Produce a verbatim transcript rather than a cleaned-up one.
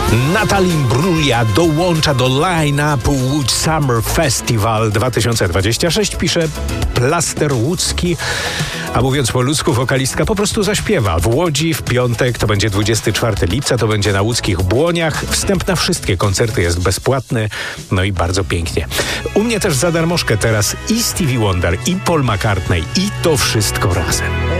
Natalie Imbruglia dołącza do line-upu Łódź Summer Festival dwa tysiące dwudziesty szósty, pisze Plaster Łódzki. A mówiąc po ludzku, wokalistka po prostu zaśpiewa. W Łodzi w piątek, to będzie dwudziestego czwartego lipca, to będzie na łódzkich Błoniach. Wstęp na wszystkie koncerty jest bezpłatny, no i bardzo pięknie. U mnie też za darmożkę teraz i Stevie Wonder, i Paul McCartney, i to wszystko razem.